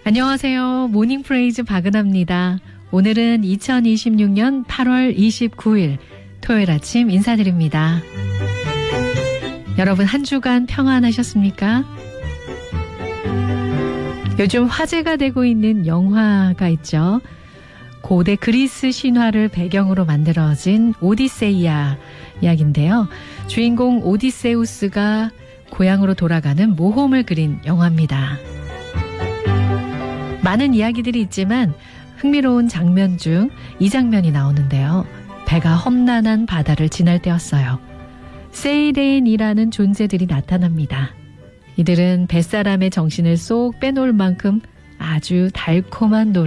안녕하세요. 모닝 프레이즈 박은하입니다. 오늘은 2026년 8월 29일 토요일 아침 인사드립니다. 여러분 한 주간 평안하셨습니까? 요즘 화제가 되고 있는 영화가 있죠. 고대 그리스 신화를 배경으로 만들어진 오디세이아 이야기인데요. 주인공 오디세우스가 고향으로 돌아가는 모험을 그린 영화입니다. 많은 이야기들이 있지만 흥미로운 장면 중 이 장면이 나오는데요. 배가 험난한 바다를 지날 때였어요. 세이레인이라는 존재들이 나타납니다. 이들은 뱃사람의 정신을 쏙 빼놓을 만큼 아주 달콤한 노래